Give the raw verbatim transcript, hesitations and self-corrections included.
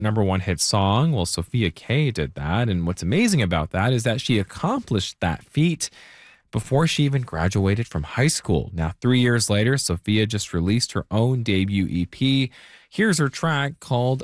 number one hit song. Well, Sophia Kay did that. And what's amazing about that is that she accomplished that feat before she even graduated from high school. Now, three years later, Sophia just released her own debut E P. Here's her track called